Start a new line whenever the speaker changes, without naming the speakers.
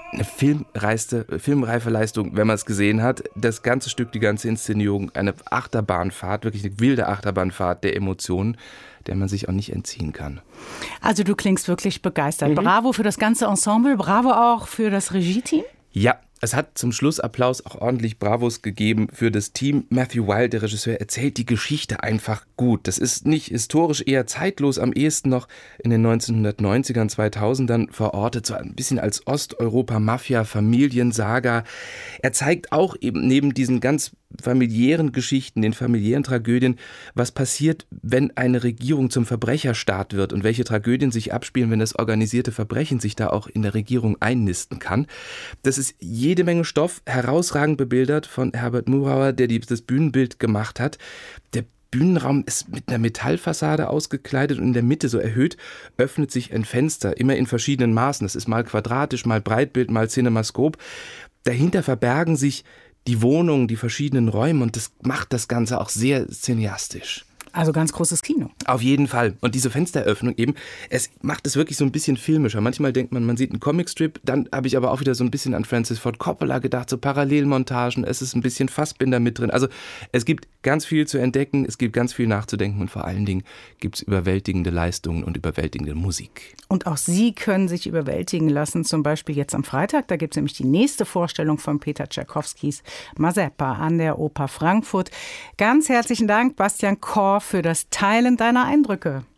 eine filmreife Leistung, wenn man es gesehen hat. Das ganze Stück, die ganze Inszenierung, eine Achterbahnfahrt, wirklich eine wilde Achterbahnfahrt der Emotionen, der man sich auch nicht entziehen kann.
Also du klingst wirklich begeistert. Bravo für das ganze Ensemble, bravo auch für das Regie-Team.
Ja, es hat zum Schlussapplaus auch ordentlich Bravos gegeben für das Team. Matthew Wilde, der Regisseur, erzählt die Geschichte einfach gut. Das ist nicht historisch, eher zeitlos, am ehesten noch in den 1990ern, 2000ern verortet, so ein bisschen als Osteuropa-Mafia-Familiensaga. Er zeigt auch eben neben diesen ganz familiären Geschichten, den familiären Tragödien, was passiert, wenn eine Regierung zum Verbrecherstaat wird und welche Tragödien sich abspielen, wenn das organisierte Verbrechen sich da auch in der Regierung einnisten kann. Das ist jede Menge Stoff, herausragend bebildert von Herbert Murauer, der das Bühnenbild gemacht hat. Der Bühnenraum ist mit einer Metallfassade ausgekleidet und in der Mitte so erhöht öffnet sich ein Fenster, immer in verschiedenen Maßen. Das ist mal quadratisch, mal Breitbild, mal Cinemaskop. Dahinter verbergen sich die Wohnungen, die verschiedenen Räume und das macht das Ganze auch sehr cineastisch.
Also ganz großes Kino.
Auf jeden Fall. Und diese Fensteröffnung eben, es macht es wirklich so ein bisschen filmischer. Manchmal denkt man sieht einen Comicstrip, dann habe ich aber auch wieder so ein bisschen an Francis Ford Coppola gedacht, so Parallelmontagen, es ist ein bisschen Fassbinder mit drin. Also es gibt ganz viel zu entdecken, es gibt ganz viel nachzudenken und vor allen Dingen gibt es überwältigende Leistungen und überwältigende Musik.
Und auch Sie können sich überwältigen lassen, zum Beispiel jetzt am Freitag. Da gibt es nämlich die nächste Vorstellung von Peter Tschaikowskis Mazeppa an der Oper Frankfurt. Ganz herzlichen Dank, Bastian Korr, für das Teilen deiner Eindrücke.